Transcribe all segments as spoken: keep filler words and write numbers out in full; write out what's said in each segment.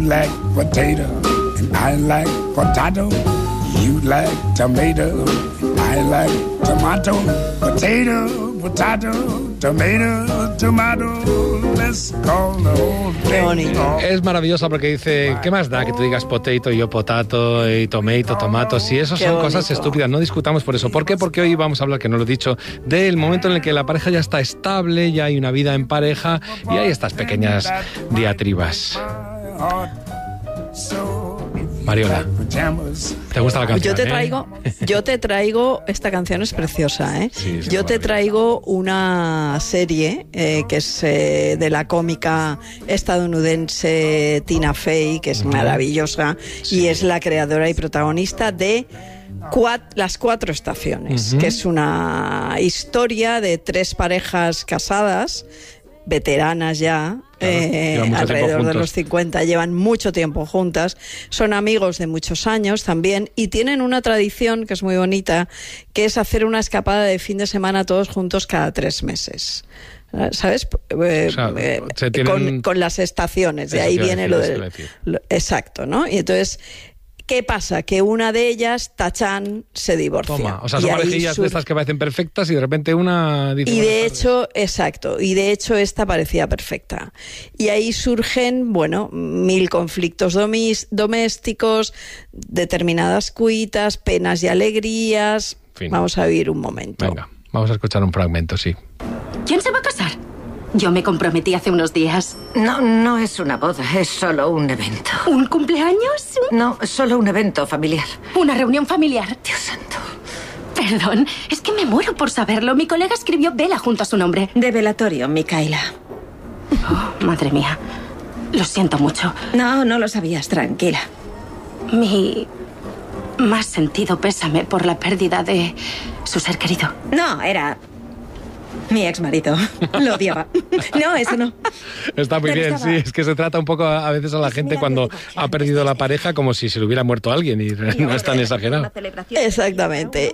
like potato, and I like potato. You like tomato, and I like tomato. Potato, potato, tomato, tomato. Let's call the whole thing. Es maravillosa porque dice, ¿qué más da que tú digas potato y yo potato y tomato, tomato? Si eso son cosas estúpidas, no discutamos por eso. ¿Por qué? Porque hoy vamos a hablar, que no lo he dicho, del momento en el que la pareja ya está estable, ya hay una vida en pareja y hay estas pequeñas diatribas. Mariola, ¿te gusta la canción? Yo te traigo, eh? yo te traigo, esta canción es preciosa, ¿eh? Sí, yo te traigo una serie eh, que es eh, de la cómica estadounidense Tina Fey, que es uh-huh. maravillosa, sí. y es la creadora y protagonista de Cuat, Las Cuatro Estaciones, uh-huh. que es una historia de tres parejas casadas, veteranas ya, Claro, eh, alrededor de los cincuenta, llevan mucho tiempo juntas, son amigos de muchos años también y tienen una tradición que es muy bonita, que es hacer una escapada de fin de semana todos juntos cada tres meses. ¿Sabes? Eh, o sea, eh, tienen... con, con las estaciones, de ahí viene lo del... Lo, exacto, ¿no? Y entonces... ¿qué pasa? Que una de ellas, Tachán, se divorcia. Toma, o sea, son parejillas sur... de estas que parecen perfectas y de repente una... Dice, y de hecho, tardes. exacto, y de hecho esta parecía perfecta. Y ahí surgen, bueno, mil conflictos domis, domésticos, determinadas cuitas, penas y alegrías. Fin. Vamos a vivir un momento. Venga, vamos a escuchar un fragmento, sí. ¿Quién se va a casar? Yo me comprometí hace unos días. No, no es una boda, es solo un evento. ¿Un cumpleaños? No, solo un evento familiar. ¿Una reunión familiar? Dios santo. Perdón, es que me muero por saberlo. Mi colega escribió vela junto a su nombre. De velatorio, Micaela. Oh, madre mía. Lo siento mucho. No, no lo sabías, tranquila. Mi más sentido pésame por la pérdida de su ser querido. No, era... mi ex marido. Lo odiaba. No, eso no. Está muy Pero bien, estaba... sí. Es que se trata un poco a, a veces a la pues gente cuando ha perdido la pareja como si se le hubiera muerto alguien y no es tan exagerado. Exactamente.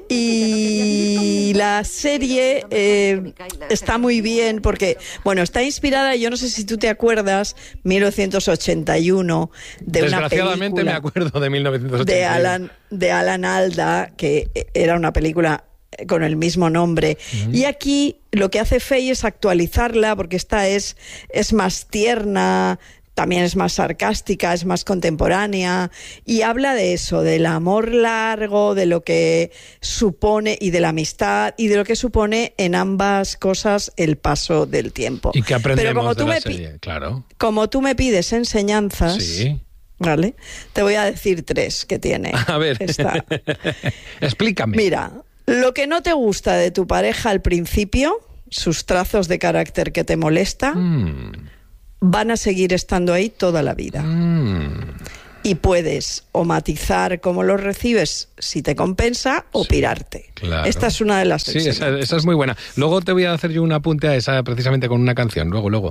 Y la serie eh, está muy bien porque, bueno, está inspirada, yo no sé si tú te acuerdas, mil novecientos ochenta y uno, de una película... Desgraciadamente me acuerdo de mil novecientos ochenta y uno. De Alan, de Alan Alda, que era una película... con el mismo nombre. Uh-huh. Y aquí lo que hace Fey es actualizarla porque esta es, es más tierna, también es más sarcástica, es más contemporánea y habla de eso, del amor largo, de lo que supone y de la amistad y de lo que supone en ambas cosas el paso del tiempo. ¿Y qué aprendemos Pero como de tú la me serie? pi- claro. Como tú me pides enseñanzas... Sí. ¿Vale? Te voy a decir tres que tiene. A ver, esta. Explícame. Mira... lo que no te gusta de tu pareja al principio, sus trazos de carácter que te molesta, mm. van a seguir estando ahí toda la vida. Mm. Y puedes o matizar cómo los recibes si te compensa o sí, pirarte. Claro. Esta es una de las Sí, esa, esa es muy buena. Luego te voy a hacer yo un apunte a esa precisamente con una canción, luego, luego.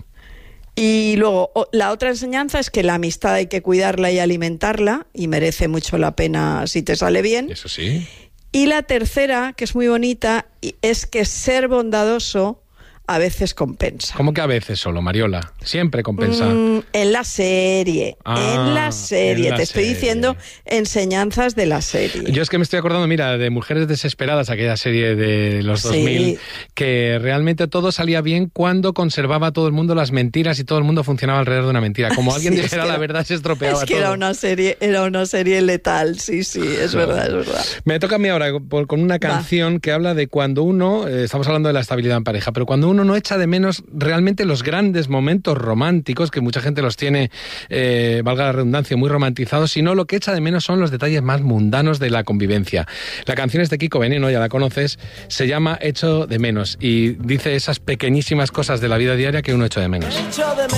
Y luego, la otra enseñanza es que la amistad hay que cuidarla y alimentarla y merece mucho la pena si te sale bien. Eso sí. Y la tercera, que es muy bonita, es que ser bondadoso a veces compensa. ¿Cómo que a veces solo, Mariola? Siempre compensa. Mm, en la serie, ah, en la serie. en la Te estoy serie. diciendo enseñanzas de la serie. Yo es que me estoy acordando, mira, de Mujeres Desesperadas, aquella serie de los dos mil, sí, que realmente todo salía bien cuando conservaba todo el mundo las mentiras y todo el mundo funcionaba alrededor de una mentira. Como alguien sí, dijera la era, verdad, se estropeaba todo. Es que todo. era una serie, era una serie letal, sí, sí, es claro. verdad, es verdad. Me toca a mí ahora por, con una canción Va. que habla de cuando uno, eh, estamos hablando de la estabilidad en pareja, pero cuando uno no echa de menos realmente los grandes momentos románticos, que mucha gente los tiene, eh, valga la redundancia, muy romantizados, sino lo que echa de menos son los detalles más mundanos de la convivencia. La canción es de Kiko Veneno, ya la conoces, se llama Echo de menos y dice esas pequeñísimas cosas de la vida diaria que uno echa de menos.